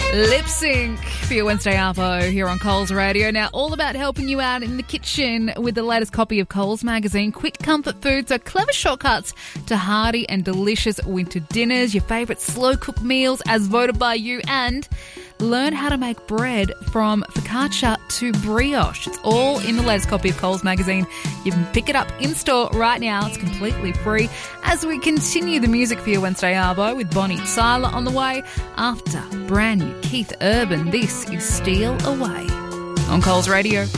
Lip Sync for your Wednesday Arvo here on Coles Radio. Now, all about helping you out in the kitchen with the latest copy of Coles magazine. Quick comfort foods are clever shortcuts to hearty and delicious winter dinners, your favourite slow-cooked meals as voted by you, and learn how to make bread from focaccia to brioche. It's all in the latest copy of Coles magazine. You can pick it up in-store right now. It's completely free. As we continue the music for your Wednesday Arvo with Bonnie Tyler on the way after brand new Keith Urban. This is Steal Away on Coles Radio.